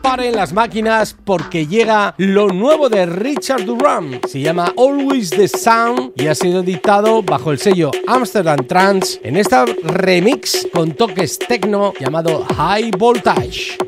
paren las máquinas porque llega lo nuevo de Richard Durand. Se llama Always the Sound y ha sido editado bajo el sello Amsterdam Trance en esta remix con toques techno llamado High Voltage.